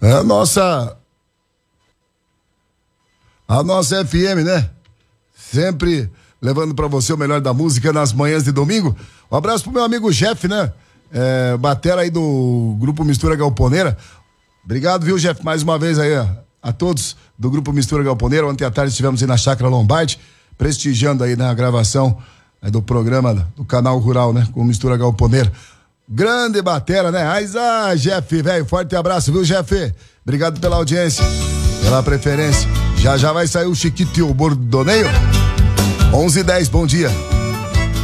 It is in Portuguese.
A nossa FM, né? Sempre levando pra você o melhor da música nas manhãs de domingo. Um abraço pro meu amigo Jeff, né? Batera aí do Grupo Mistura Galponeira. Obrigado, viu, Jeff, mais uma vez aí, a todos do Grupo Mistura Galponeira. Ontem à tarde estivemos aí na Chácara Lombardi, prestigiando aí na gravação do programa do Canal Rural, né? Com Mistura Galponeira. Grande batera, né? Jeff, velho, forte abraço, viu, Jeff? Obrigado pela audiência, pela preferência. Já vai sair o Chiquito e o Bordoneio. 11:10, bom dia.